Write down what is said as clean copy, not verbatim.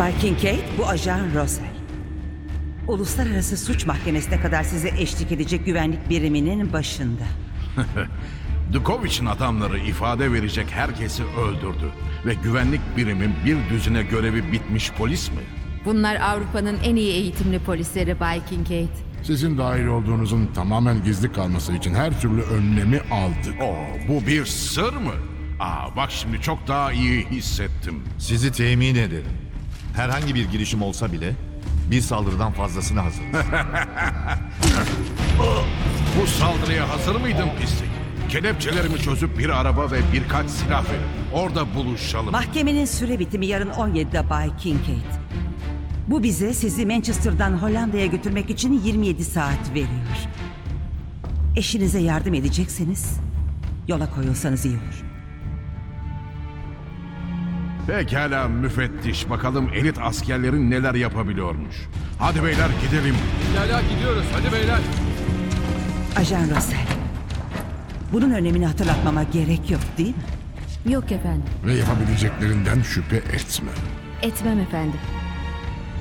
Bay Kincaid, bu ajan Russell. Uluslararası Suç Mahkemesi'ne kadar size eşlik edecek güvenlik biriminin başında. Dukovic'in adamları ifade verecek herkesi öldürdü. Ve güvenlik birimin bir düzine görevi bitmiş polis mi? Bunlar Avrupa'nın en iyi eğitimli polisleri Bay Kincaid. Sizin dahil olduğunuzun tamamen gizli kalması için her türlü önlemi aldık. Bu bir sır mı? Bak şimdi çok daha iyi hissettim. Sizi temin ederim. Herhangi bir girişim olsa bile bir saldırıdan fazlasını hazır. Bu saldırıya hazır mıydın pislik? Kelepçelerimi çözüp bir araba ve birkaç silah verin. Orada buluşalım. Mahkemenin süre bitimi yarın 17'de Bay Kincaid. Bu bize sizi Manchester'dan Hollanda'ya götürmek için 27 saat veriyor. Eşinize yardım edecekseniz yola koyulsanız iyi olur. Pekala müfettiş. Bakalım elit askerlerin neler yapabiliyormuş. Hadi beyler gidelim. Hala gidiyoruz. Hadi beyler. Ajan Russell, bunun önemini hatırlatmama gerek yok değil mi? Yok efendim. Ve yapabileceklerinden şüphe etme. Etmem efendim.